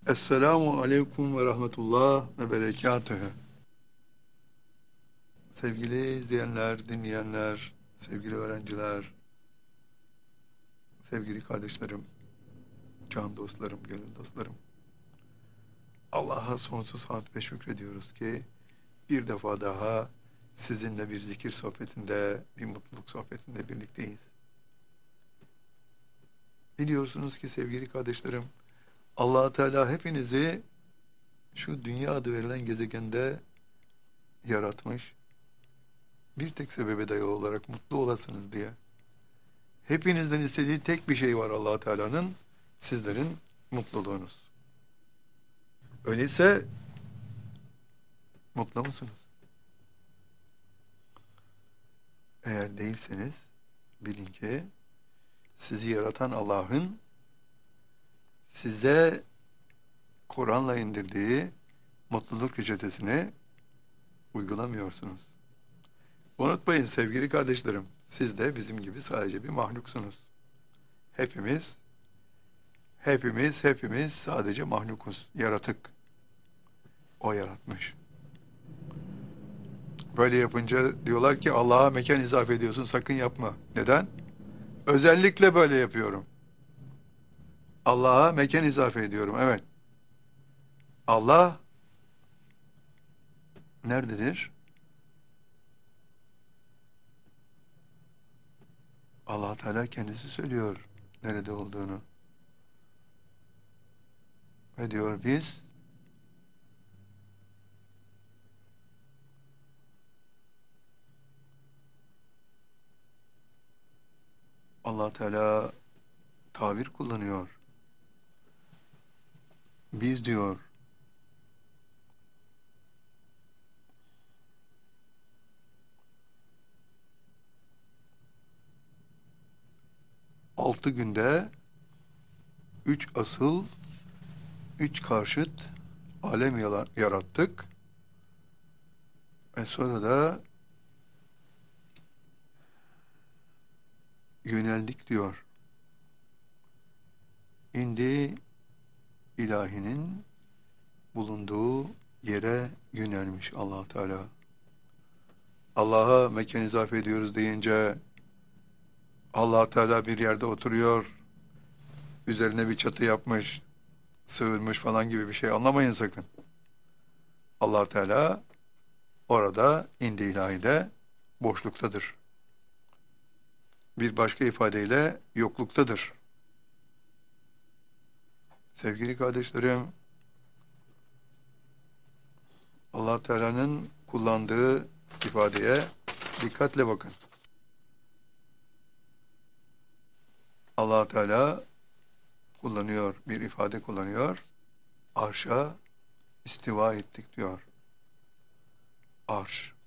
Esselamu aleyküm ve rahmetullah ve berekatühü. Sevgili izleyenler, dinleyenler, sevgili öğrenciler, sevgili kardeşlerim, can dostlarım, gönül dostlarım. Allah'a sonsuz hamd ve şükrediyoruz ki bir defa daha sizinle bir zikir sohbetinde, bir mutluluk sohbetinde birlikteyiz. Biliyorsunuz ki sevgili kardeşlerim, Allah Teala hepinizi şu dünya adı verilen gezegende yaratmış. Bir tek sebebe dayalı olarak mutlu olasınız diye. Hepinizden istediği tek bir şey var Allah Teala'nın, sizlerin mutluluğunuz. Öyleyse mutlu musunuz? Eğer değilseniz bilin ki sizi yaratan Allah'ın size Kur'an'la indirdiği mutluluk reçetesini uygulamıyorsunuz. Unutmayın sevgili kardeşlerim, siz de bizim gibi sadece bir mahluksunuz. Hepimiz sadece mahlukuz, yaratık. O yaratmış. Böyle yapınca diyorlar ki Allah'a mekan izafe ediyorsun, sakın yapma. Neden? Özellikle böyle yapıyorum. Allah'a mekan izafe ediyorum, evet. Allah nerededir? Allah Teala kendisi söylüyor nerede olduğunu. Ve diyor biz Allah Teala tabir kullanıyor. Biz diyor 6 günde 3 asıl, 3 karşıt alem yarattık. Ve sonra da yöneldik diyor. İndi ilahinin bulunduğu yere yönelmiş Allah Teala. Allah'a mekan izafe ediyoruz deyince Allah Teala bir yerde oturuyor, üzerine bir çatı yapmış, sığınmış falan gibi bir şey anlamayın sakın. Allah Teala orada indi ilahide boşluktadır. Bir başka ifadeyle yokluktadır. Sevgili kardeşlerim, Allah Teala'nın kullandığı ifadeye dikkatle bakın. Allah Teala kullanıyor, bir ifade kullanıyor. Arşa istiva ettik diyor. Arş.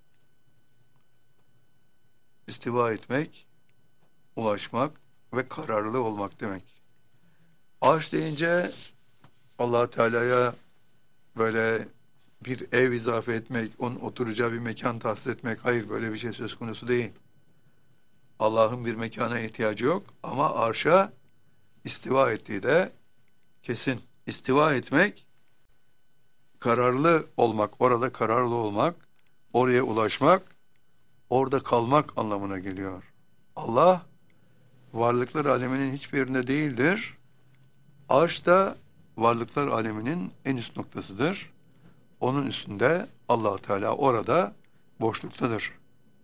İstiva etmek, ulaşmak ve kararlı olmak demek. Arş deyince Allah Teala'ya böyle bir ev izafe etmek, onun oturacağı bir mekan tahsis etmek, hayır böyle bir şey söz konusu değil. Allah'ın bir mekana ihtiyacı yok ama arşa istiva ettiği de kesin. İstiva etmek, kararlı olmak, orada kararlı olmak, oraya ulaşmak, orada kalmak anlamına geliyor. Allah varlıklar aleminin hiçbir yerinde değildir. Arş da varlıklar aleminin en üst noktasıdır. Onun üstünde Allah Teala orada boşluktadır.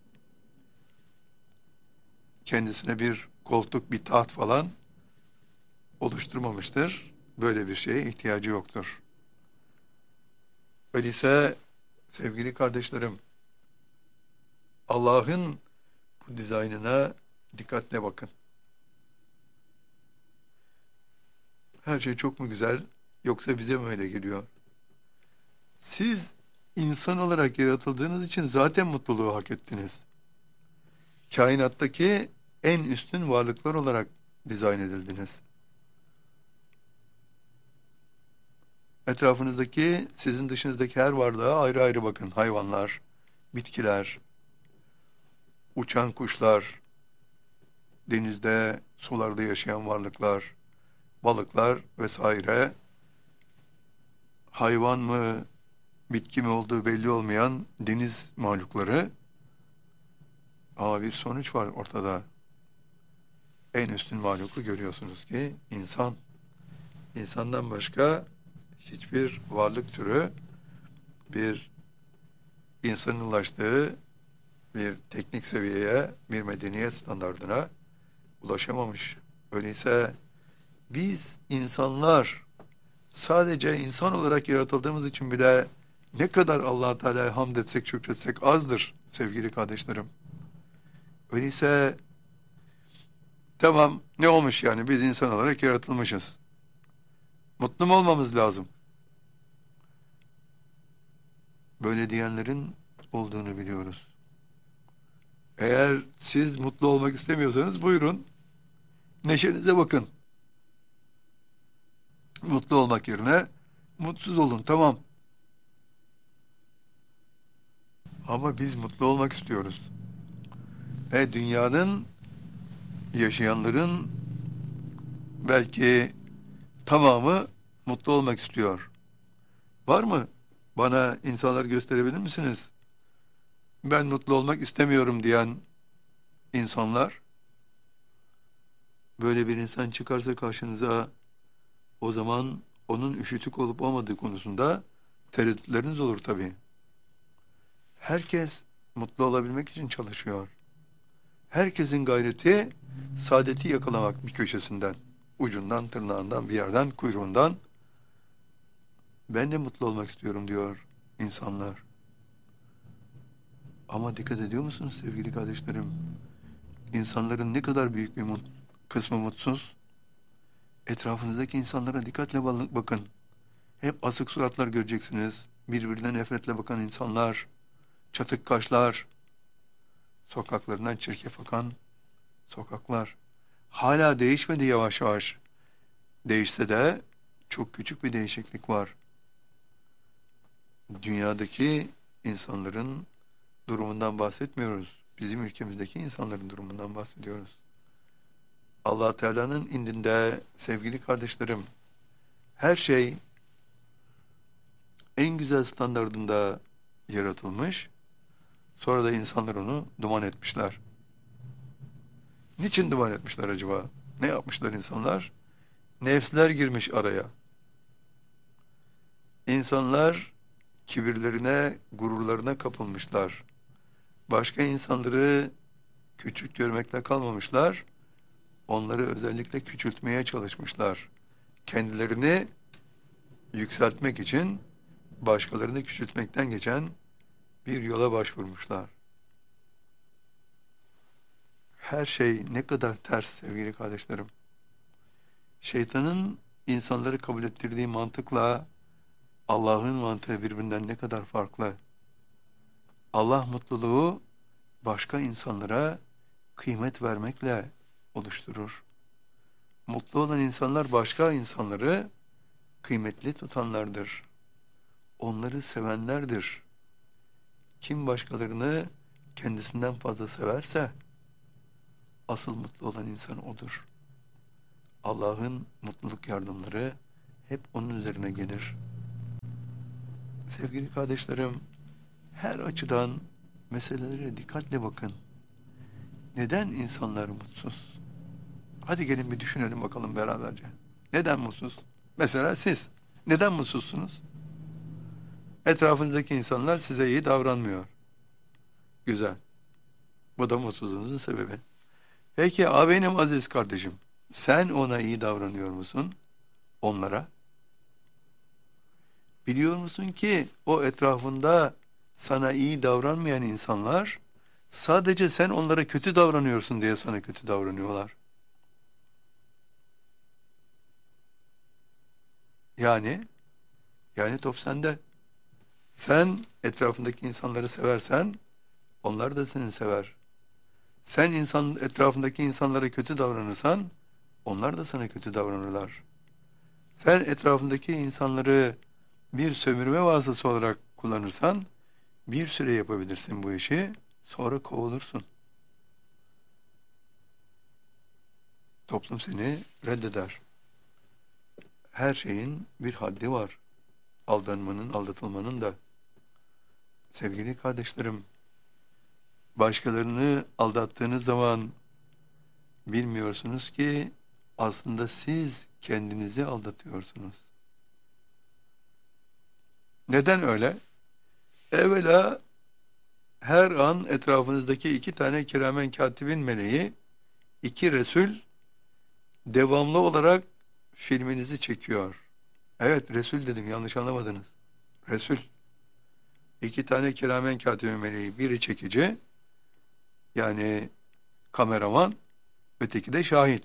Kendisine bir koltuk, bir taht falan oluşturmamıştır. Böyle bir şeye ihtiyacı yoktur. Öyleyse sevgili kardeşlerim, Allah'ın bu dizaynına dikkatle bakın. Her şey çok mu güzel, yoksa bize mi öyle geliyor? Siz insan olarak yaratıldığınız için zaten mutluluğu hak ettiniz. Kainattaki en üstün varlıklar olarak dizayn edildiniz. Etrafınızdaki, sizin dışınızdaki her varlığa ayrı ayrı bakın. Hayvanlar, bitkiler, uçan kuşlar, denizde, sularda yaşayan varlıklar, balıklar vesaire. hayvan mı, bitki mi olduğu belli olmayan deniz mahlukları, ama bir sonuç var ortada. En üstün mahluku görüyorsunuz ki insan. İnsandan başka hiçbir varlık türü bir insanın ulaştığı bir teknik seviyeye, bir medeniyet standardına ulaşamamış. Öyleyse biz insanlar sadece insan olarak yaratıldığımız için bile ne kadar Allah-u Teala'ya hamd etsek, şükretsek azdır sevgili kardeşlerim. Öyleyse tamam, ne olmuş yani, biz insan olarak yaratılmışız. Mutlu mu olmamız lazım? Böyle diyenlerin olduğunu biliyoruz. Eğer siz mutlu olmak istemiyorsanız buyurun, neşenize bakın. Mutlu olmak yerine mutsuz olun, tamam. Ama biz mutlu olmak istiyoruz. Ve dünyanın, yaşayanların belki tamamı mutlu olmak istiyor. Var mı? Bana insanlar gösterebilir misiniz? Ben mutlu olmak istemiyorum diyen insanlar. Böyle bir insan çıkarsa karşınıza, o zaman onun üşütük olup olmadığı konusunda tereddütleriniz olur tabii. Herkes mutlu olabilmek için çalışıyor. Herkesin gayreti saadeti yakalamak bir köşesinden, ucundan, tırnağından, bir yerden, kuyruğundan. Ben de mutlu olmak istiyorum diyor insanlar. Ama dikkat ediyor musunuz sevgili kardeşlerim? İnsanların ne kadar büyük bir kısmı mutsuz. Etrafınızdaki insanlara dikkatle bakın. Hep asık suratlar göreceksiniz. Birbirine nefretle bakan insanlar, çatık kaşlar, sokaklarından çirkef akan sokaklar. Hala değişmedi yavaş yavaş. Değişse de çok küçük bir değişiklik var. Dünyadaki insanların durumundan bahsetmiyoruz. Bizim ülkemizdeki insanların durumundan bahsediyoruz. Allah Teala'nın indinde sevgili kardeşlerim, her şey en güzel standardında yaratılmış. Sonra da insanlar onu duman etmişler. Niçin duman etmişler acaba? Ne yapmışlar insanlar? Nefsler girmiş araya. İnsanlar kibirlerine, gururlarına kapılmışlar. Başka insanları küçük görmekle kalmamışlar. Onları özellikle küçültmeye çalışmışlar. Kendilerini yükseltmek için başkalarını küçültmekten geçen bir yola başvurmuşlar. Her şey ne kadar ters sevgili kardeşlerim. Şeytanın insanları kabul ettirdiği mantıkla Allah'ın mantığı birbirinden ne kadar farklı. Allah mutluluğu başka insanlara kıymet vermekle oluşturur. Mutlu olan insanlar başka insanları kıymetli tutanlardır. Onları sevenlerdir. Kim başkalarını kendisinden fazla severse asıl mutlu olan insan odur. Allah'ın mutluluk yardımları hep onun üzerine gelir. Sevgili kardeşlerim, her açıdan meselelere dikkatle bakın. Neden insanlar mutsuz? Hadi gelin bir düşünelim bakalım beraberce. Neden mutsuz? Mesela siz neden mutsuzsunuz? Etrafınızdaki insanlar size iyi davranmıyor. Güzel. Bu da mutsuzluğunuzun sebebi. Peki benim aziz kardeşim, sen ona iyi davranıyor musun? Onlara? Biliyor musun ki o etrafında sana iyi davranmayan insanlar sadece sen onlara kötü davranıyorsun diye sana kötü davranıyorlar. Yani top sende. Sen etrafındaki insanları seversen onlar da seni sever. Sen etrafındaki insanlara kötü davranırsan onlar da sana kötü davranırlar. Sen etrafındaki insanları bir sömürme vasıtası olarak kullanırsan bir süre yapabilirsin bu işi, sonra kovulursun. Toplum seni reddeder. Her şeyin bir haddi var. aldanmanın, aldatılmanın da. Sevgili kardeşlerim, başkalarını aldattığınız zaman bilmiyorsunuz ki aslında siz kendinizi aldatıyorsunuz. Neden öyle? Evvela her an etrafınızdaki 2 tane kiramen katibin meleği, 2 Resul devamlı olarak filminizi çekiyor. Evet, Resul dedim, yanlış anlamadınız. Resul. 2 tane kiramen katibin meleği, biri çekici, yani kameraman, öteki de şahit.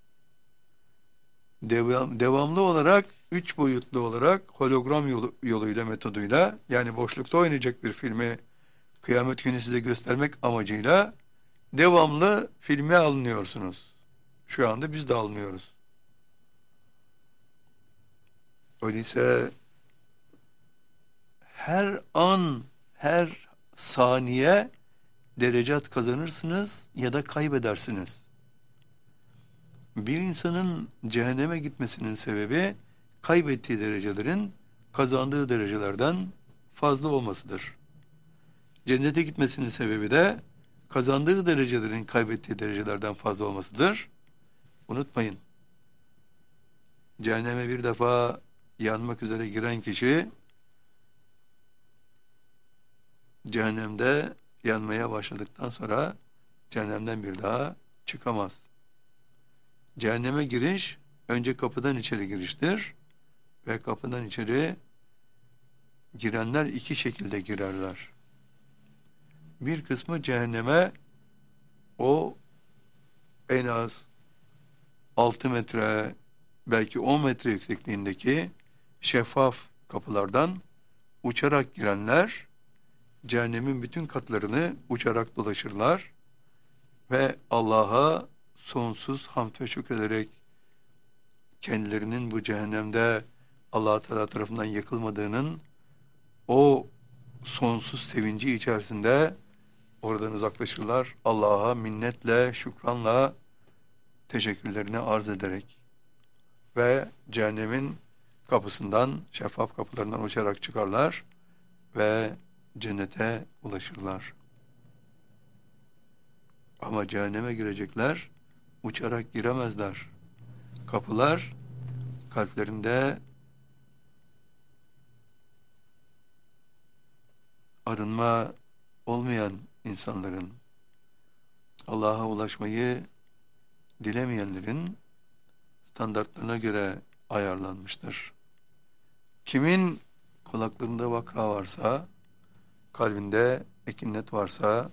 Devamlı olarak 3 boyutlu olarak hologram yoluyla, metoduyla, yani boşlukta oynayacak bir filmi kıyamet günü size göstermek amacıyla devamlı filme alınıyorsunuz. Şu anda biz de alınıyoruz. Öyleyse her an, her saniye derecat kazanırsınız ya da kaybedersiniz. Bir insanın cehenneme gitmesinin sebebi kaybettiği derecelerin kazandığı derecelerden fazla olmasıdır. Cennete gitmesinin sebebi de kazandığı derecelerin kaybettiği derecelerden fazla olmasıdır. Unutmayın. Cehenneme bir defa yanmak üzere giren kişi cehennemde yanmaya başladıktan sonra cehennemden bir daha çıkamaz. Cehenneme giriş önce kapıdan içeri giriştir ve kapıdan içeri girenler 2 şekilde girerler. Bir kısmı cehenneme o en az 6 metre, belki 10 metre yüksekliğindeki şeffaf kapılardan uçarak girenler cehennemin bütün katlarını uçarak dolaşırlar ve Allah'a sonsuz hamd ve şükrederek kendilerinin bu cehennemde Allah Teala tarafından yakılmadığının o sonsuz sevinci içerisinde oradan uzaklaşırlar. Allah'a minnetle, şükranla teşekkürlerini arz ederek ve cehennemin kapısından, şeffaf kapılarından uçarak çıkarlar ve cennete ulaşırlar. Ama cehenneme girecekler, uçarak giremezler. Kapılar kalplerinde arınma olmayan insanların, Allah'a ulaşmayı dilemeyenlerin standartlarına göre ayarlanmıştır. Kimin kulaklarında vakra varsa, kalbinde ekinnet varsa,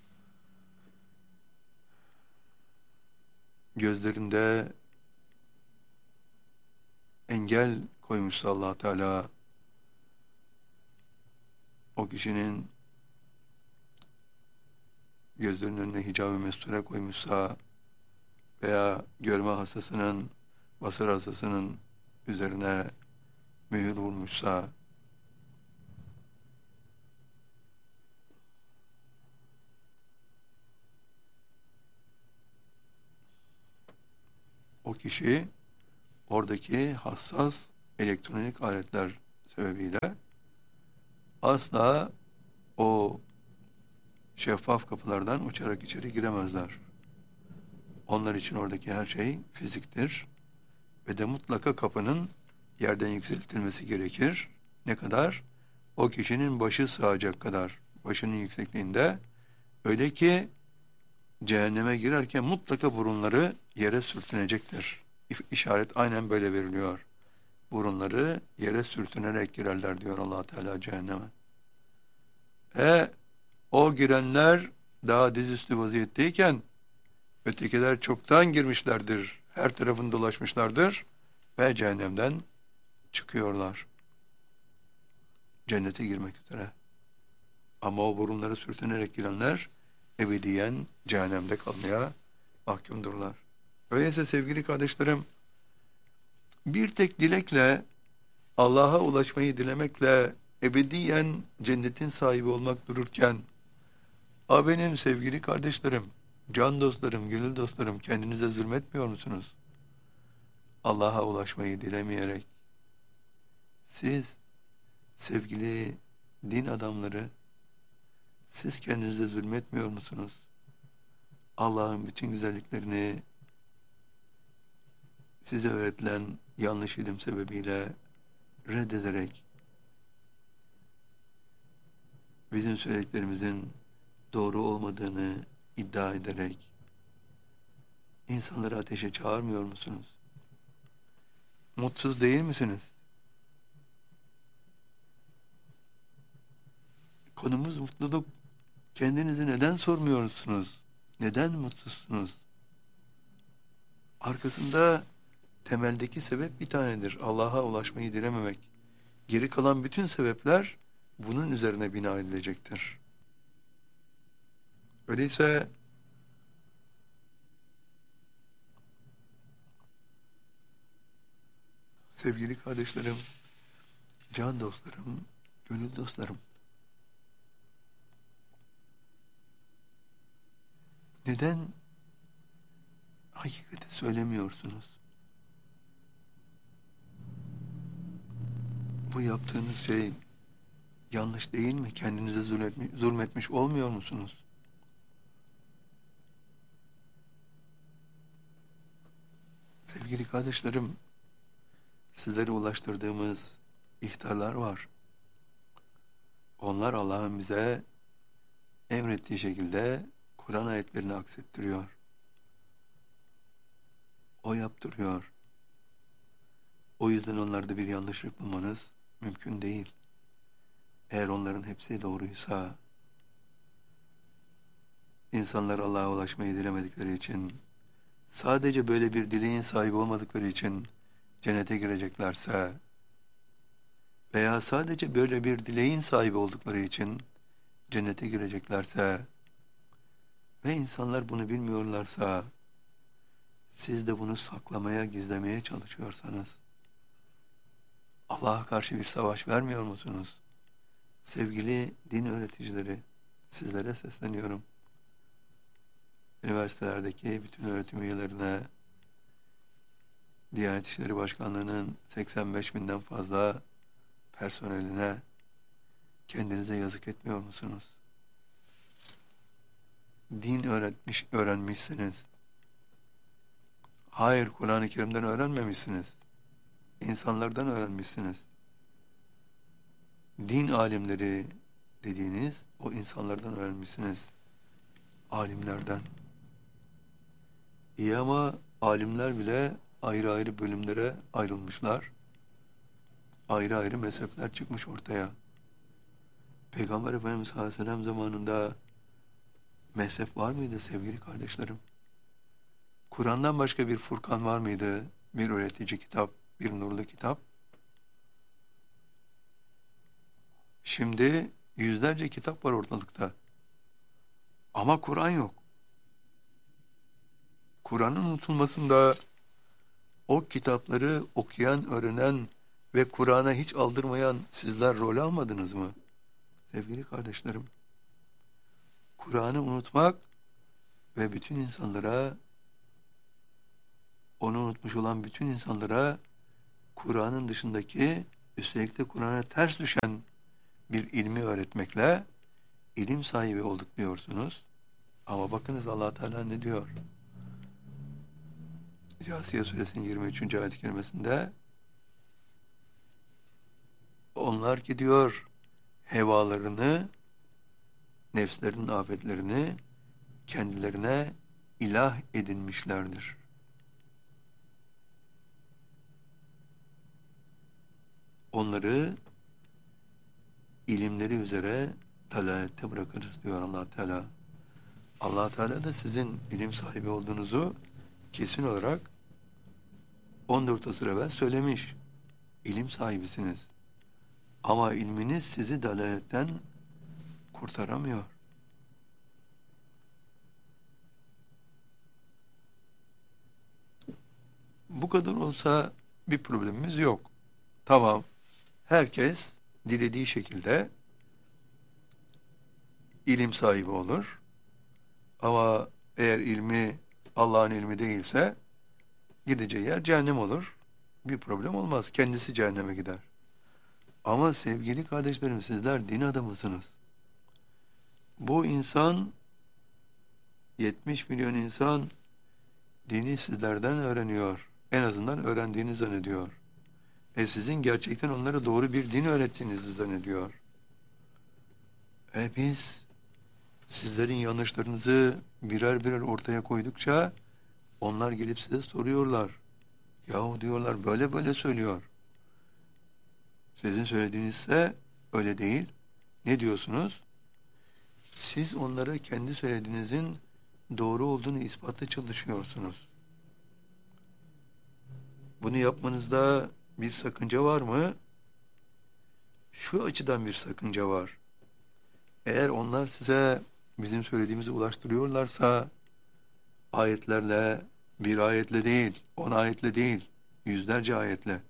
gözlerinde engel koymuşsa Allah Teala, o kişinin gözlerinin önüne hicab-ı mesture koymuşsa veya görme hastasının, basar hastasının üzerine mühür vurmuşsa, o kişi oradaki hassas elektronik aletler sebebiyle asla o şeffaf kapılardan uçarak içeri giremezler. Onlar için oradaki her şey fiziktir ve de mutlaka kapının yerden yükseltilmesi gerekir. Ne kadar? O kişinin başı sığacak kadar, başının yüksekliğinde. Öyle ki cehenneme girerken mutlaka burunları yere sürtünecektir. İşaret aynen böyle veriliyor. Burunları yere sürtünerek girerler diyor Allah Teala cehenneme. O girenler daha dizüstü vaziyetteyken ötekiler çoktan girmişlerdir. Her tarafını dolaşmışlardır ve cehennemden çıkıyorlar. Cennete girmek üzere. Ama o burunları sürtünerek girenler ebediyen cehennemde kalmaya mahkumdurlar. Öyleyse sevgili kardeşlerim, bir tek dilekle, Allah'a ulaşmayı dilemekle ebediyen cennetin sahibi olmak dururken, benim sevgili kardeşlerim, can dostlarım, gönül dostlarım, kendinize zulmetmiyor musunuz? Allah'a ulaşmayı dilemeyerek siz Sevgili din adamları, siz kendinize zulmetmiyor musunuz? Allah'ın bütün güzelliklerini size öğretilen yanlış ilim sebebiyle reddederek, bizim söylediklerimizin doğru olmadığını iddia ederek insanları ateşe çağırmıyor musunuz? Mutsuz değil misiniz? Konumuz mutluluk. Kendinizi neden sormuyorsunuz? Neden mutsuzsunuz? Arkasında temeldeki sebep bir tanedir. Allah'a ulaşmayı dilememek. Geri kalan bütün sebepler bunun üzerine bina edilecektir. Öyleyse sevgili kardeşlerim, can dostlarım, gönül dostlarım, neden hakikati söylemiyorsunuz? Bu yaptığınız şey yanlış değil mi? Kendinize zulmetmiş olmuyor musunuz? Sevgili kardeşlerim, sizlere ulaştırdığımız ihtarlar var. Onlar Allah'ın bize emrettiği şekilde Kur'an ayetlerini aksettiriyor. O yaptırıyor. O yüzden onlarda bir yanlışlık bulmanız mümkün değil. Eğer onların hepsi doğruysa, insanlar Allah'a ulaşmayı dilemedikleri için, sadece böyle bir dileğin sahibi olmadıkları için cennete gireceklerse veya sadece böyle bir dileğin sahibi oldukları için cennete gireceklerse ve insanlar bunu bilmiyorlarsa, siz de bunu saklamaya, gizlemeye çalışıyorsanız, Allah'a karşı bir savaş vermiyor musunuz? Sevgili din öğreticileri, sizlere sesleniyorum. Üniversitelerdeki bütün öğretim üyelerine, Diyanet İşleri Başkanlığı'nın 85 binden fazla personeline kendinize yazık etmiyor musunuz? Din öğrenmişsiniz. Hayır, Kur'an-ı Kerim'den öğrenmemişsiniz. İnsanlardan öğrenmişsiniz. Din alimleri dediğiniz o insanlardan öğrenmişsiniz. Alimlerden. İyi ama alimler bile ayrı ayrı bölümlere ayrılmışlar. Ayrı ayrı mezhepler çıkmış ortaya. Peygamber Efendimiz sallallahu aleyhi ve sellem zamanında mezhep var mıydı sevgili kardeşlerim? Kur'an'dan başka bir Furkan var mıydı? Bir öğretici kitap, bir nurlu kitap. Şimdi yüzlerce kitap var ortalıkta. Ama Kur'an yok. Kur'an'ın unutulmasında o kitapları okuyan, öğrenen ve Kur'an'a hiç aldırmayan sizler rol almadınız mı? Sevgili kardeşlerim, Kur'an'ı unutmak ve bütün insanlara, onu unutmuş olan bütün insanlara Kur'an'ın dışındaki, üstelik de Kur'an'a ters düşen bir ilmi öğretmekle ilim sahibi olduk diyorsunuz. Ama bakınız Allah Teala ne diyor? Câsiye Suresinin 23. ayet-i kerimesinde onlar ki diyor hevalarını, nefslerinin afetlerini kendilerine ilah edinmişlerdir. Onları ilimleri üzere dalalette bırakırız diyor Allah Teala. Allah Teala da sizin ilim sahibi olduğunuzu kesin olarak 14 asır evvel söylemiş. İlim sahibisiniz. Ama ilminiz sizi dalaletten kurtaramıyor. Bu kadar olsa bir problemimiz yok. Tamam, herkes dilediği şekilde ilim sahibi olur. Ama eğer ilmi Allah'ın ilmi değilse gideceği yer cehennem olur. Bir problem olmaz. Kendisi cehenneme gider. Ama sevgili kardeşlerim, sizler din adamısınız. Bu insan, 70 milyon insan dini sizlerden öğreniyor. En azından öğrendiğini zannediyor. Sizin gerçekten onlara doğru bir din öğrettiğinizi zannediyor. Biz sizlerin yanlışlarınızı birer birer ortaya koydukça onlar gelip size soruyorlar. Yahu diyorlar, böyle böyle söylüyor. Sizin söylediğinizse öyle değil. Ne diyorsunuz? Siz onlara kendi söylediğinizin doğru olduğunu ispatla çalışıyorsunuz. Bunu yapmanızda bir sakınca var mı? Şu açıdan bir sakınca var. Eğer onlar size bizim söylediğimizi ulaştırıyorlarsa, ayetlerle, bir ayetle değil, 10 ayetle değil, yüzlerce ayetle,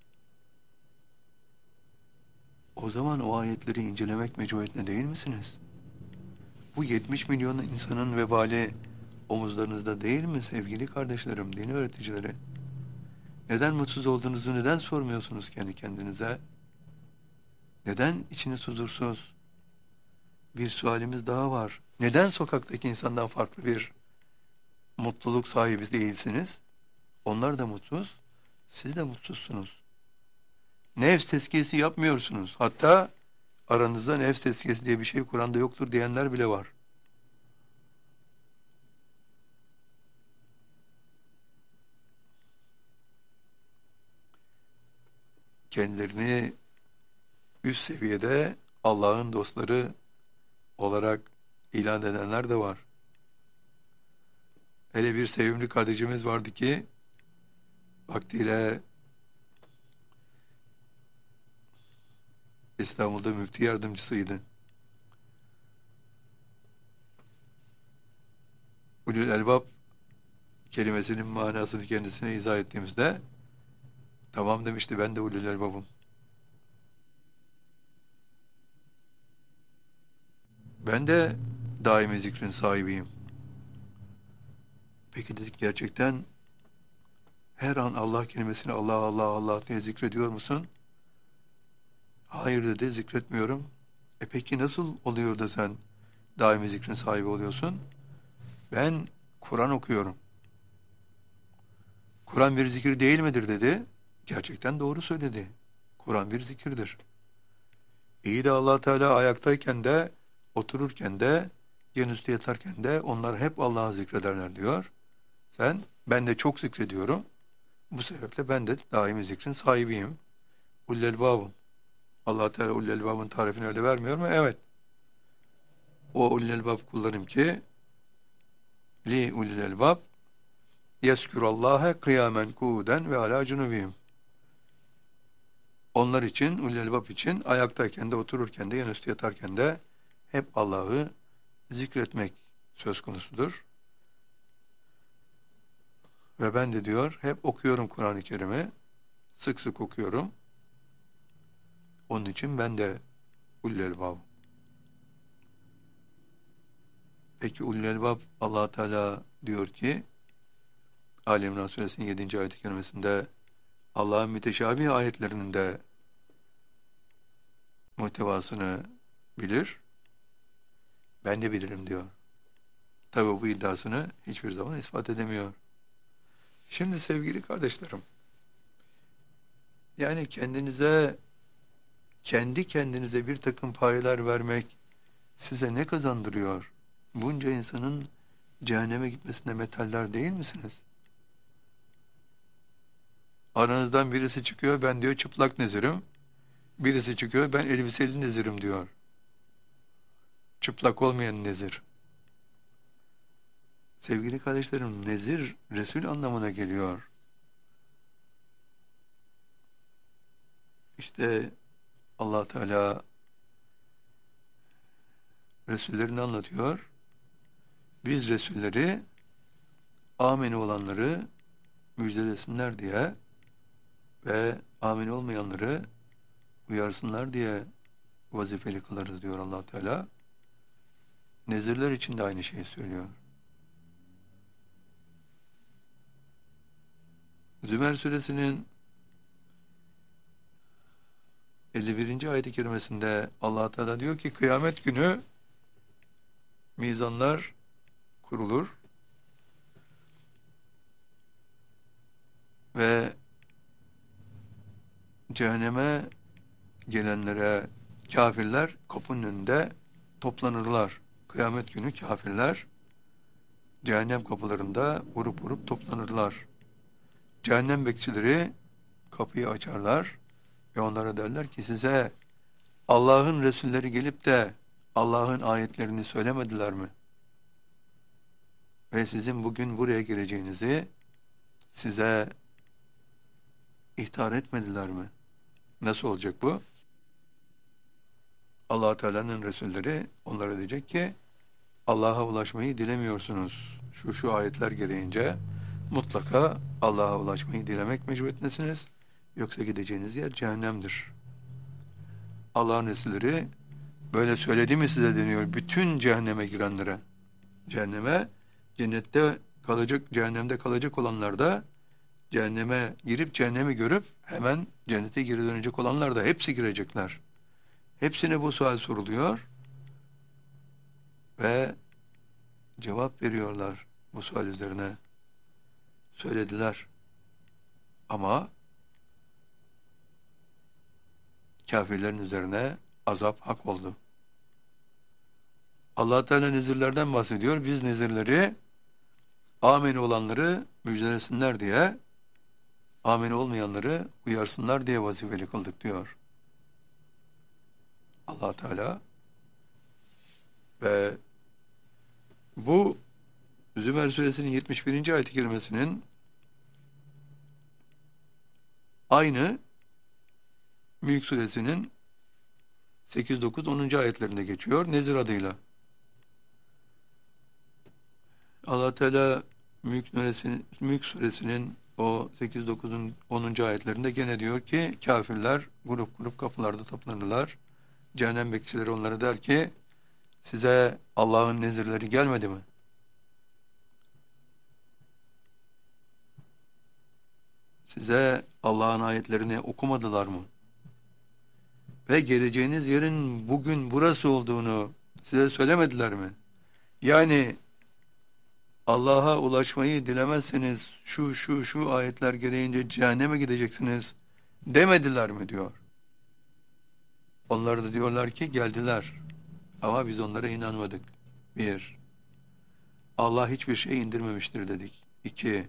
o zaman o ayetleri incelemek mecburiyetinde değil misiniz? Bu 70 milyon insanın vebali omuzlarınızda değil mi sevgili kardeşlerim, din öğreticileri? Neden mutsuz olduğunuzu neden sormuyorsunuz kendi kendinize? Neden içiniz huzursuz? Bir sualimiz daha var. Neden sokaktaki insandan farklı bir mutluluk sahibi değilsiniz? Onlar da mutsuz, siz de mutsuzsunuz. Nefs tezkiyesi yapmıyorsunuz. Hatta aranızda nefs tezkiyesi diye bir şey Kur'an'da yoktur diyenler bile var. Kendilerini üst seviyede Allah'ın dostları olarak ilan edenler de var. Hele bir sevimli kardeşimiz vardı ki vaktiyle İstanbul'da müftü yardımcısıydı. Ulul Elbab kelimesinin manasını kendisine izah ettiğimizde tamam demişti, ben de Ulul Elbab'ım. Ben de daimi zikrin sahibiyim. Peki dedik, gerçekten her an Allah kelimesini Allah Allah Allah diye zikrediyor musun? Hayır dedi, zikretmiyorum. Peki nasıl oluyor da sen daimi zikrin sahibi oluyorsun? Ben Kur'an okuyorum. Kur'an bir zikir değil midir dedi. Gerçekten doğru söyledi. Kur'an bir zikirdir. İyi de Allah Teala ayaktayken de, otururken de, yanüstü yatarken de onlar hep Allah'ı zikrederler diyor. Ben de çok zikrediyorum. Bu sebeple ben de daimi zikrin sahibiyim. Ullelbabım. Allah Teala Ullelbab'ın tarifini öyle vermiyor mu? Evet. O Ullelbab kullarım ki li Ullelbab yeskurallaha kıyamen kuuden ve ala cunubihim. Onlar için, Ullelbab için ayaktayken de, otururken de, yanüstü yatarken de hep Allah'ı zikretmek söz konusudur. Ve ben de diyor, hep okuyorum Kur'an-ı Kerim'i, sık sık okuyorum. Onun için ben de Ullelbab. Peki Ullelbab, Allah Teala diyor ki, Ali İmran Suresinin 7. ayet-i kerimesinde, Allah'ın müteşabih ayetlerinin de muhtevasını bilir, ben de bilirim diyor. Tabi bu iddiasını hiçbir zaman ispat edemiyor. Şimdi sevgili kardeşlerim, yani kendi kendinize bir takım payeler vermek size ne kazandırıyor? Bunca insanın cehenneme gitmesine metaller değil misiniz? Aranızdan birisi çıkıyor, ben diyor çıplak nezirim. Birisi çıkıyor, ben elbiseli nezirim diyor. Çıplak olmayan nezir. Sevgili kardeşlerim, nezir Resul anlamına geliyor. İşte Allah Teala Resullerini anlatıyor. Biz Resulleri ameni olanları müjdelesinler diye ve ameni olmayanları uyarsınlar diye vazifeli kılarız diyor Allah Teala. Nezirler için de aynı şeyi söylüyor. Zümer suresinin 51. ayet-i kerimesinde Allah Teala diyor ki kıyamet günü mizanlar kurulur ve cehenneme gelenlere kafirler kapının önünde toplanırlar. Kıyamet günü kafirler cehennem kapılarında vurup vurup toplanırlar. Cehennem bekçileri kapıyı açarlar ve onlara derler ki size Allah'ın Resulleri gelip de Allah'ın ayetlerini söylemediler mi? Ve sizin bugün buraya geleceğinizi size ihtar etmediler mi? Nasıl olacak bu? Allah Teala'nın Resulleri onlara diyecek ki Allah'a ulaşmayı dilemiyorsunuz. Şu ayetler gereğince mutlaka Allah'a ulaşmayı dilemek mecburiyetindesiniz. Yoksa gideceğiniz yer cehennemdir. Allah'ın Resulleri böyle söyledi mi size deniyor bütün cehenneme girenlere. Cennette kalacak, cehennemde kalacak olanlar da cehenneme girip cehennemi görüp hemen cennete geri dönecek olanlar da hepsi girecekler. Hepsine bu sual soruluyor ve cevap veriyorlar bu sual üzerine. Söylediler. Ama kafirlerin üzerine azap hak oldu. Allah Teala nezirlerden bahsediyor. Biz nezirleri ameni olanları müjdelesinler diye, ameni olmayanları uyarsınlar diye vazifeli kıldık diyor. Allah Teala ve bu Zümer suresinin 71. ayet-i kerimesinin aynı Mülk suresinin 8, 9, 10. ayetlerinde geçiyor Nezir adıyla. Allah Teala Mülk suresinin o 8, 9, 10. ayetlerinde gene diyor ki kafirler grup grup kapılarda toplanırlar. Cehennem bekçileri onlara der ki size Allah'ın nezirleri gelmedi mi? Size Allah'ın ayetlerini okumadılar mı? Ve geleceğiniz yerin bugün burası olduğunu size söylemediler mi? Yani Allah'a ulaşmayı dilemezseniz şu ayetler gereğince cehenneme gideceksiniz demediler mi diyor. Onlar da diyorlar ki geldiler ama biz onlara inanmadık. 1. Allah hiçbir şey indirmemiştir dedik. 2.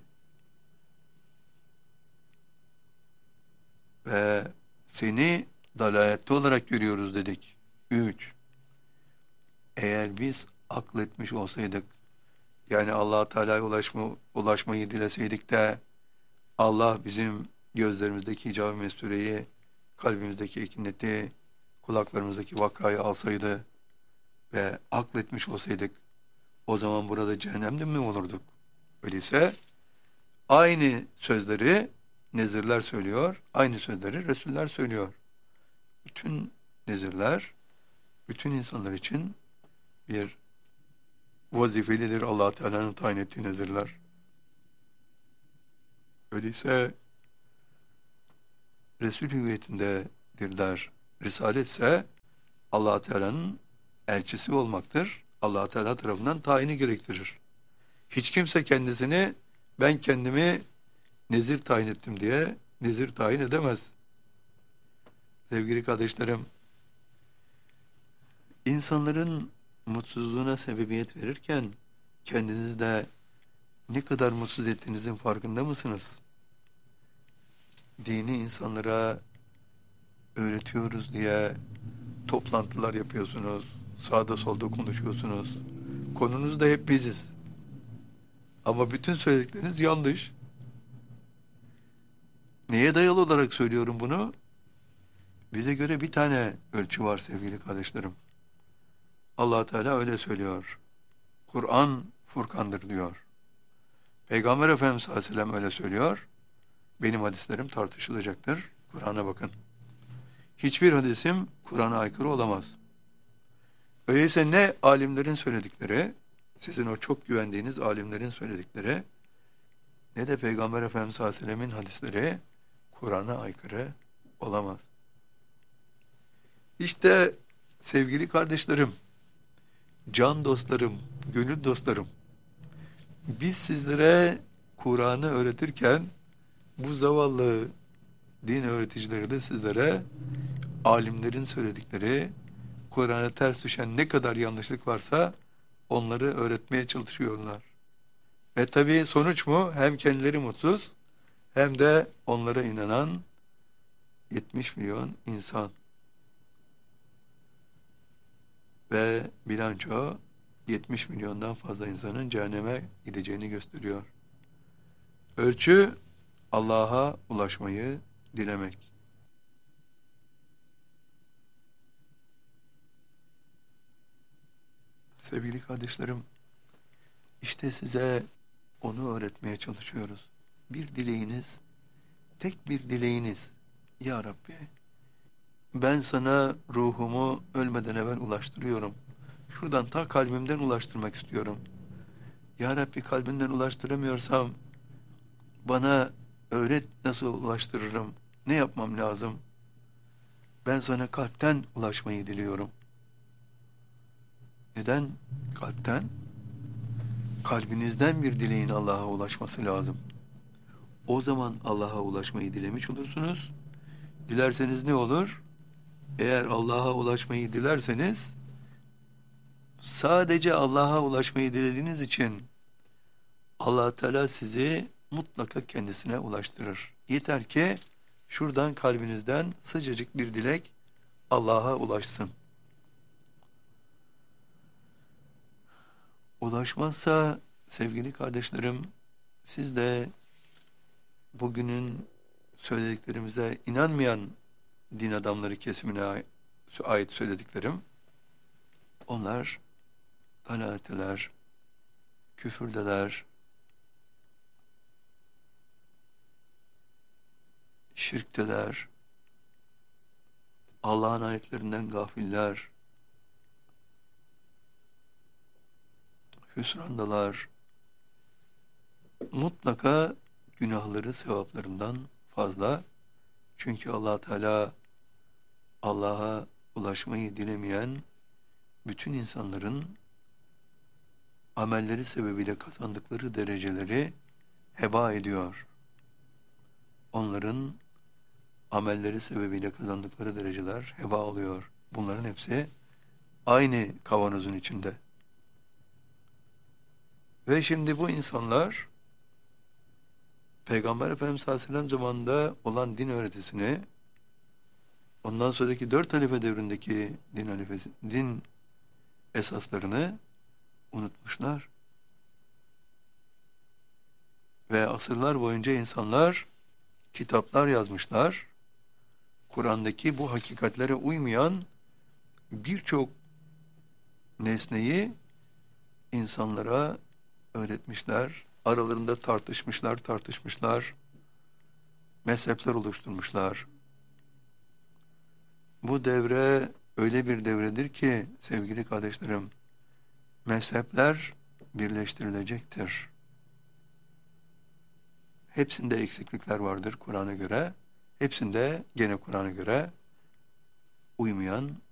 Ve seni dalalette olarak görüyoruz dedik. 3. Eğer biz akletmiş olsaydık, yani Allah Teala'ya ulaşmayı dileseydik de Allah bizim gözlerimizdeki hicab-ı mestureyi, kalbimizdeki ekineti, kulaklarımızdaki vakrayı alsaydı ve akletmiş olsaydık, o zaman burada cehennemde mi olurduk? Öyleyse aynı sözleri nezirler söylüyor, aynı sözleri Resuller söylüyor. Bütün nezirler, bütün insanlar için bir vazifelidir Allah Teala'nın tayin ettiği nezirler. Öyleyse Resul hüviyetindedirler. Risalet ise Allah Teala'nın elçisi olmaktır. Allah Teala tarafından tayini gerektirir. Hiç kimse kendisini ben kendimi nezir tayin ettim diye nezir tayin edemez. Sevgili kardeşlerim, insanların mutsuzluğuna sebebiyet verirken kendinizi de ne kadar mutsuz ettiğinizin farkında mısınız? Dini insanlara öğretiyoruz diye toplantılar yapıyorsunuz, sağda solda konuşuyorsunuz. Konunuz da hep biziz. Ama bütün söyledikleriniz yanlış. Neye dayalı olarak söylüyorum bunu? Bize göre bir tane ölçü var sevgili kardeşlerim. Allah Teala öyle söylüyor. Kur'an Furkan'dır diyor. Peygamber Efendimiz sallallahu aleyhi ve sellem öyle söylüyor. Benim hadislerim tartışılacaktır. Kur'an'a bakın. Hiçbir hadisim Kur'an'a aykırı olamaz. Öyleyse ne alimlerin söyledikleri, sizin o çok güvendiğiniz alimlerin söyledikleri, ne de Peygamber Efendimiz sallallahu aleyhi ve sellemin hadisleri Kur'an'a aykırı olamaz. İşte sevgili kardeşlerim, can dostlarım, gönül dostlarım, biz sizlere Kur'an'ı öğretirken bu zavallı din öğreticileri de sizlere alimlerin söyledikleri, Kur'an'a ters düşen ne kadar yanlışlık varsa onları öğretmeye çalışıyorlar. Ve tabii sonuç mu? Hem kendileri mutsuz hem de onlara inanan 70 milyon insan. Ve bilanço 70 milyondan fazla insanın cehenneme gideceğini gösteriyor. Ölçü Allah'a ulaşmayı dilemek. Sevgili kardeşlerim, işte size onu öğretmeye çalışıyoruz. Bir dileğiniz, tek bir dileğiniz. Ya Rabbi, ben sana ruhumu ölmeden evvel ulaştırıyorum. Şuradan ta kalbimden ulaştırmak istiyorum. Ya Rabbi, kalbimden ulaştıramıyorsam bana öğret, nasıl ulaştırırım? Ne yapmam lazım? Ben sana kalpten ulaşmayı diliyorum. Neden kalpten? Kalbinizden bir dileğin Allah'a ulaşması lazım. O zaman Allah'a ulaşmayı dilemiş olursunuz. Dilerseniz ne olur? Eğer Allah'a ulaşmayı dilerseniz, sadece Allah'a ulaşmayı dilediğiniz için Allah Teala sizi mutlaka kendisine ulaştırır. Yeter ki şuradan kalbinizden sıcacık bir dilek Allah'a ulaşsın. Ulaşmazsa sevgili kardeşlerim, siz de bugünün söylediklerimize inanmayan din adamları kesimine ait söylediklerim, onlar dalaletteler, küfürdeler, şirkteler, Allah'ın ayetlerinden gafiller, hüsrandalar, mutlaka günahları sevaplarından fazla. Çünkü Allah Teala Allah'a ulaşmayı dilemeyen bütün insanların amelleri sebebiyle kazandıkları dereceleri heba ediyor. Onların amelleri sebebiyle kazandıkları dereceler heba oluyor. Bunların hepsi aynı kavanozun içinde. Ve şimdi bu insanlar Peygamber Efendimiz sallallahu aleyhi ve sellem zamanında olan din öğretisini, ondan sonraki 4 halife devrindeki din esaslarını unutmuşlar. Ve asırlar boyunca insanlar kitaplar yazmışlar. Kur'an'daki bu hakikatlere uymayan birçok nesneyi insanlara öğretmişler. Aralarında tartışmışlar. Mezhepler oluşturmuşlar. Bu devre öyle bir devredir ki sevgili kardeşlerim, mezhepler birleştirilecektir. Hepsinde eksiklikler vardır Kur'an'a göre. Hepsinde gene Kur'an'a göre uymayan